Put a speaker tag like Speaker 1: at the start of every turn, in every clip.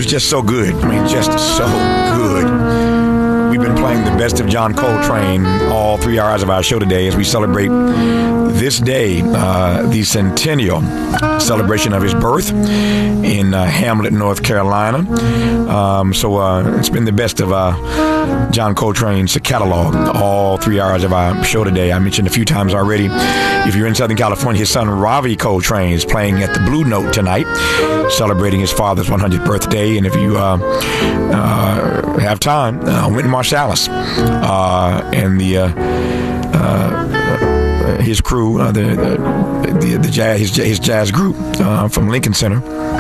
Speaker 1: was just so good. I mean, just so good. We've been playing the best of John Coltrane all 3 hours of our show today as we celebrate this day, the centennial celebration of his birth in Hamlet, North Carolina. So it's been the best of John Coltrane's catalog all 3 hours of our show today. I mentioned a few times already, if you're in Southern California, his son Ravi Coltrane is playing at the Blue Note tonight, celebrating his father's 100th birthday. And if you have time, Wynton Marsalis and his crew, his jazz group from Lincoln Center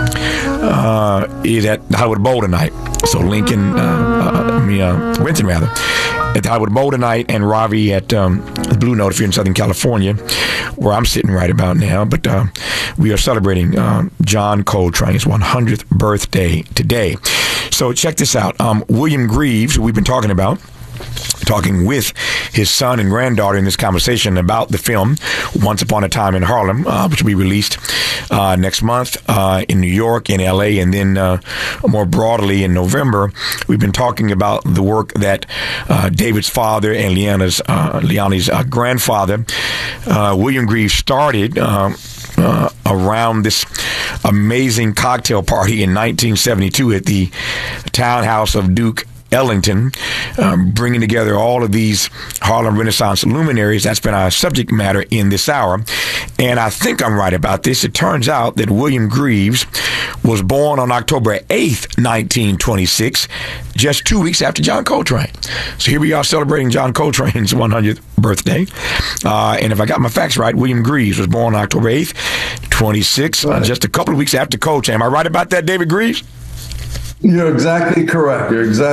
Speaker 1: is at the Hollywood Bowl tonight. So Wynton rather, at the Hollywood Bowl tonight, and Ravi at the Blue Note if you're in Southern California, where I'm sitting right about now. But we are celebrating John Coltrane's 100th birthday today. So check this out. William Greaves, who we've been talking about, talking with his son and granddaughter in this conversation about the film Once Upon a Time in Harlem, which will be released next month in New York, in L.A., and then more broadly in November. We've been talking about the work that David's father and Leonie's grandfather, William Greaves, started around this amazing cocktail party in 1972 at the townhouse of Duke Ellington, bringing together all of these Harlem Renaissance luminaries. That's been our subject matter in this hour. And I think I'm right about this. It turns out that William Greaves was born on October 8th, 1926, just 2 weeks after John Coltrane. So here we are celebrating John Coltrane's 100th birthday. And if I got my facts right, William Greaves was born on October 8th, 26, just a couple of weeks after Coltrane. Am I right about that, David Greaves?
Speaker 2: You're exactly correct.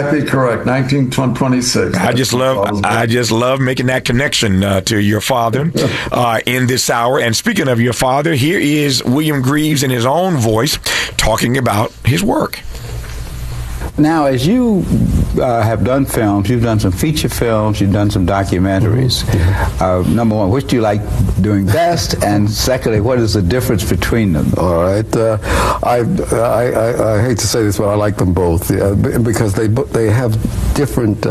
Speaker 2: 1926.
Speaker 1: I just love making that connection to your father in this hour. And speaking of your father, here is William Greaves in his own voice talking about his work.
Speaker 3: Now, as you have done films, you've done some feature films, you've done some documentaries. Number one, which do you like doing best? And secondly, what is the difference between them?
Speaker 4: All right. I hate to say this, but I like them both because they have different.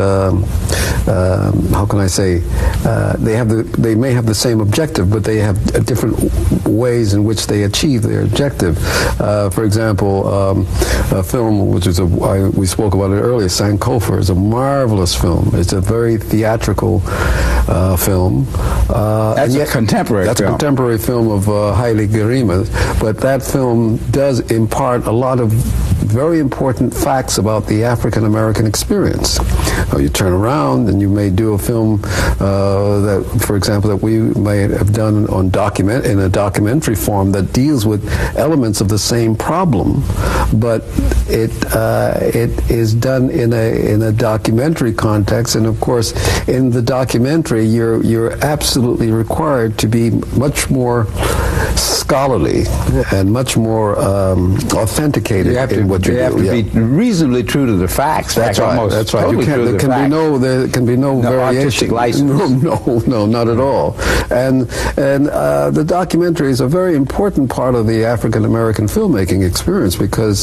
Speaker 4: How can I say? They may have the same objective, but they have different ways in which they achieve their objective. For example, a film which is we spoke about it earlier, Sankofa, is a marvelous film. It's a very theatrical film.
Speaker 3: That's a contemporary film.
Speaker 4: That's a contemporary film of Haile Gerima, but that film does impart a lot of very important facts about the African American experience. You turn around and you may do a film that, for example, that we may have done in a documentary form that deals with elements of the same problem, but it is done in a documentary context. And of course, in the documentary, you're absolutely required to be much more scholarly and much more authenticated in what you do.
Speaker 3: You have to be reasonably true to the facts.
Speaker 4: That's right. That's right. There can be no variation.
Speaker 3: Artistic license.
Speaker 4: No, not at all. And the documentary is a very important part of the African American filmmaking experience because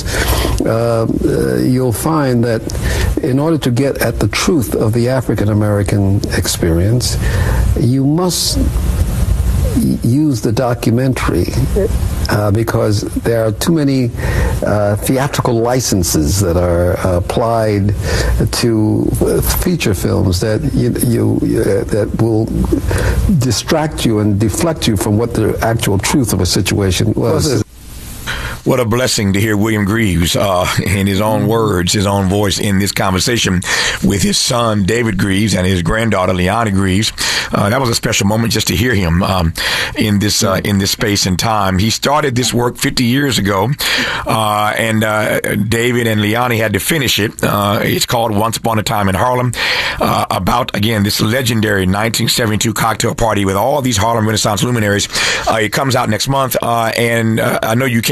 Speaker 4: you'll find that in order to get at the truth of the African American experience, you must use the documentary because there are too many theatrical licenses that are applied to feature films that that will distract you and deflect you from what the actual truth of a situation was.
Speaker 1: What a blessing to hear William Greaves in his own words, his own voice in this conversation with his son, David Greaves, and his granddaughter, Leonie Greaves. That was a special moment just to hear him in this space and time. He started this work 50 years ago, and David and Leonie had to finish it. It's called Once Upon a Time in Harlem, about, again, this legendary 1972 cocktail party with all these Harlem Renaissance luminaries. It comes out next month, and I know you can't wait to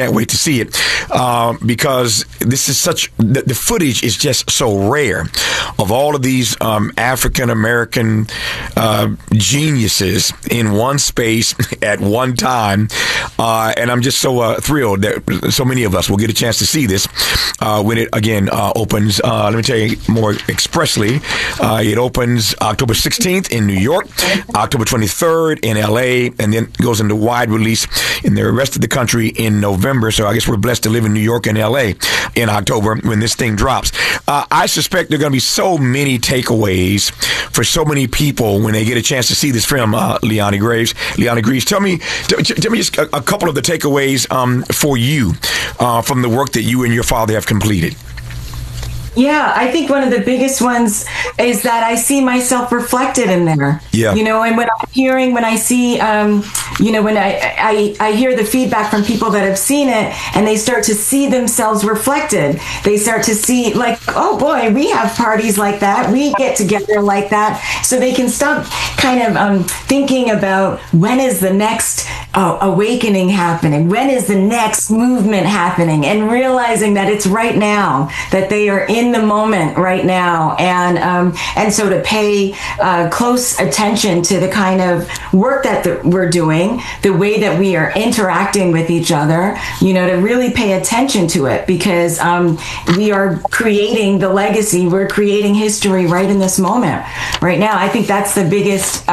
Speaker 1: see it because this is the footage is just so rare of all of these African American geniuses in one space at one time, and I'm just so thrilled that so many of us will get a chance to see this when it again opens. Let me tell you more expressly. It opens October 16th in New York, October 23rd in LA, and then goes into wide release in the rest of the country in November. So I guess we're blessed to live in New York and LA in October when this thing drops. I suspect there are going to be so many takeaways for so many people when they get a chance to see this film, Leonie Greaves. Leonie Greaves, tell me just a couple of the takeaways for you from the work that you and your father have completed.
Speaker 5: Yeah, I think one of the biggest ones is that I see myself reflected in there.
Speaker 1: Yeah.
Speaker 5: You know, and when I see, when I hear the feedback from people that have seen it and they start to see themselves reflected, they start to see like, oh boy, we have parties like that. We get together like that. So they can stop kind of thinking about when is the next awakening happening? When is the next movement happening? And realizing that it's right now, that they are in the moment right now, and so to pay close attention to the kind of work that we're doing, the way that we are interacting with each other, to really pay attention to it, because we are creating the legacy, we're creating history right in this moment, right now. I think that's the biggest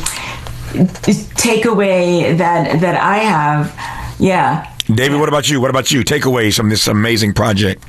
Speaker 5: takeaway that I have. Yeah.
Speaker 1: David, what about you? What about you? Takeaways from this amazing project?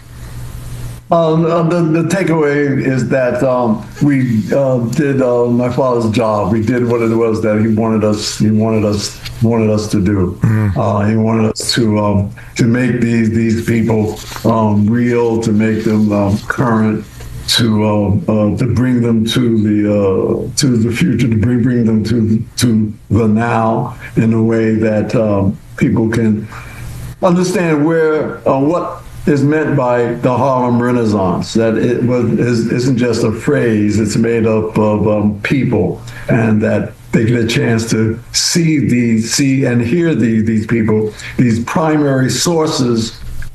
Speaker 2: The takeaway is that we did my father's job. We did what it was that he wanted us to do. Mm-hmm. He wanted us to make these people real, to make them current, to bring them to the future, to bring them to the now in a way that people can understand what is meant by the Harlem Renaissance, that it isn't just a phrase, it's made up of people, and that they get a chance to see and hear these people, these primary sources